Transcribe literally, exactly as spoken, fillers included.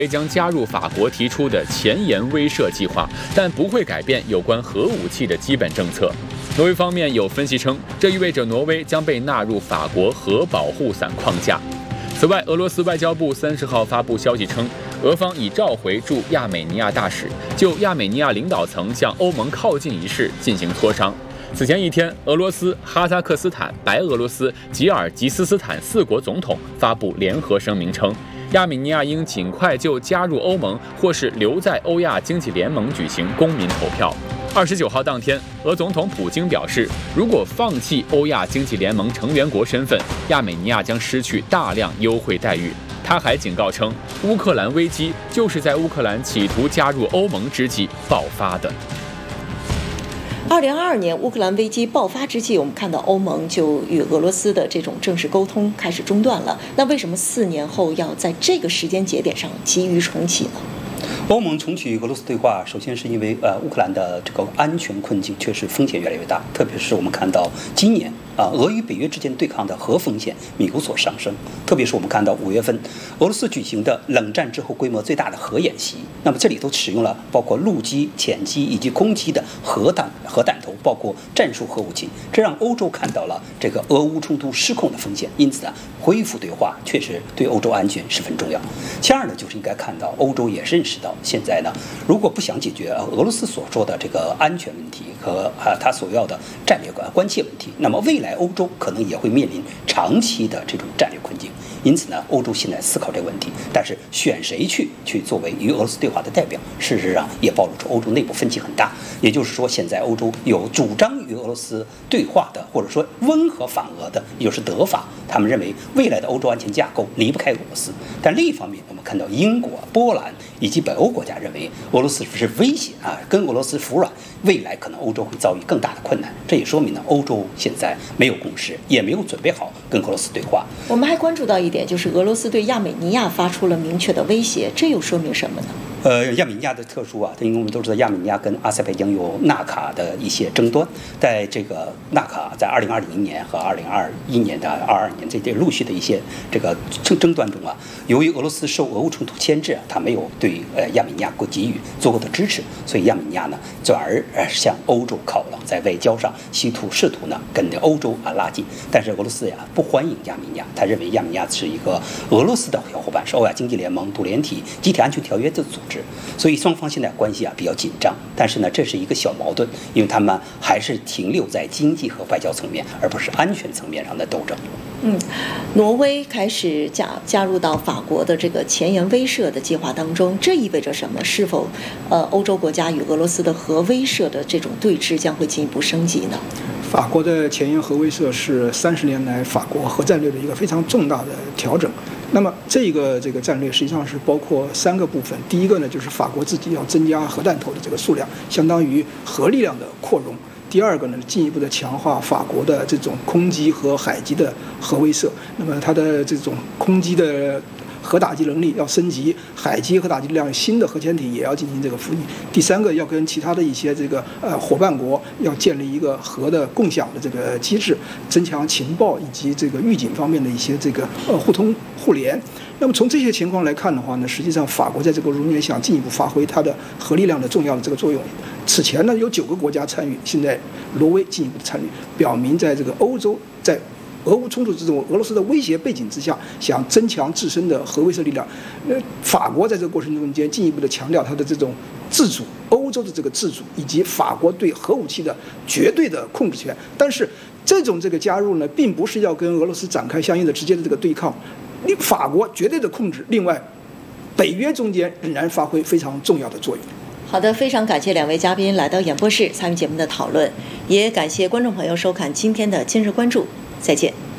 将加入法国提出的前沿威慑计划，但不会改变有关核武器的基本政策。挪威方面有分析称，这意味着挪威将被纳入法国核保护伞框架。此外，俄罗斯外交部三十号发布消息称，俄方已召回驻亚美尼亚大使，就亚美尼亚领导层向欧盟靠近一事进行磋商。此前一天，俄罗斯、哈萨克斯坦、白俄罗斯、吉尔吉斯斯坦四国总统发布联合声明称，亚美尼亚应尽快就加入欧盟或是留在欧亚经济联盟举行公民投票。二十九号当天，俄总统普京表示，如果放弃欧亚经济联盟成员国身份，亚美尼亚将失去大量优惠待遇。他还警告称，乌克兰危机就是在乌克兰企图加入欧盟之际爆发的。 二零二二年乌克兰危机爆发之际，我们看到欧盟就与俄罗斯的这种正式沟通开始中断了。那为什么四年后要在这个时间节点上急于重启呢？ 欧盟重启俄罗斯对话，首先是因为呃乌克兰的这个安全困境确实风险越来越大，特别是我们看到今年啊，俄与北约之间对抗的核风险有所上升，特别是我们看到五月份俄罗斯举行的冷战之后规模最大的核演习，那么这里头使用了包括陆基、潜机以及空基的核弹、核弹头，包括战术核武器，这让欧洲看到了这个俄乌冲突失控的风险。因此啊，恢复对话确实对欧洲安全十分重要。其二呢，就是应该看到欧洲也认识到，现在呢，如果不想解决俄罗斯所说的这个安全问题和啊他所要的战略关切问题，那么未来欧洲可能也会面临长期的这种战略困境。因此呢，欧洲现在思考这个问题，但是选谁去去作为与俄罗斯对话的代表，事实上也暴露出欧洲内部分歧很大。也就是说，现在欧洲有主张与俄罗斯对话的，或者说温和反俄的，也就是德法，他们认为未来的欧洲安全架构离不开俄罗斯。但另一方面，我们看到英国、波兰以及北欧国家认为俄罗斯是威胁啊，跟俄罗斯服软，未来可能欧洲会遭遇更大的困难。这也说明呢，欧洲现在没有共识，也没有准备好跟俄罗斯对话。 我们还关注到一点，就是俄罗斯对亚美尼亚发出了明确的威胁，这又说明什么呢？ 呃，亚美尼亚的特殊啊，因为我们都知道亚美尼亚跟阿塞拜疆有纳卡的一些争端，在这个纳卡在二零二零年和二零二一年的二二年这这陆续的一些这个争争端中啊，由于俄罗斯受俄乌冲突牵制啊，他没有对呃亚美尼亚给予足够的支持，所以亚美尼亚呢转而呃向欧洲靠拢，在外交上企图试图呢跟欧洲啊拉近，但是俄罗斯呀不欢迎亚美尼亚，他认为亚美尼亚是一个俄罗斯的小伙伴，是欧亚经济联盟、独联体、集体安全条约的组织。所以双方现在关系啊比较紧张，但是呢，这是一个小矛盾，因为他们还是停留在经济和外交层面，而不是安全层面上的斗争。 嗯，挪威开始加加入到法国的这个前沿威慑的计划当中，这意味着什么？是否呃欧洲国家与俄罗斯的核威慑的这种对峙将会进一步升级呢？ 法国的前沿核威慑是三十年来法国核战略的一个非常重大的调整。那么这个这个战略实际上是包括三个部分。第一个呢，就是法国自己要增加核弹头的这个数量，相当于核力量的扩容。第二个呢，进一步的强化法国的这种空基和海基的核威慑。那么它的这种空基的核打击能力要升级，海基核打击力量新的核潜艇也要进行这个服役。第三个，要跟其他的一些这个呃伙伴国要建立一个核的共享的这个机制，增强情报以及这个预警方面的一些这个呃互通互联。那么从这些情况来看的话呢，实际上法国在这个中间想进一步发挥它的核力量的重要的这个作用。此前呢有九个国家参与，现在挪威进一步的参与，表明在这个欧洲在俄乌冲突之中，俄罗斯的威胁背景之下，想增强自身的核威慑力量。呃，法国在这个过程中间进一步的强调它的这种自主，欧洲的这个自主，以及法国对核武器的绝对的控制权。但是这种这个加入呢，并不是要跟俄罗斯展开相应的直接的这个对抗，法国绝对的控制。另外，北约中间仍然发挥非常重要的作用。 好的，非常感谢两位嘉宾来到演播室参与节目的讨论，也感谢观众朋友收看今天的今日关注，再见。